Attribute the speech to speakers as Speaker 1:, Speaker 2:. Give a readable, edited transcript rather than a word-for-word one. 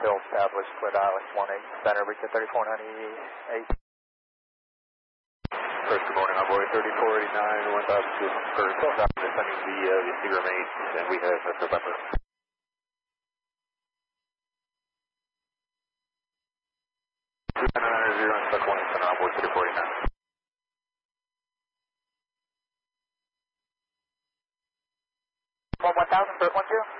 Speaker 1: still established with Alex 18 center, reach at 3498.
Speaker 2: First, good morning, Envoy 3489, 1002 for South Africa, sending the receiver main, and we have November. South 1 center, Envoy 3489.
Speaker 1: 1000, 12.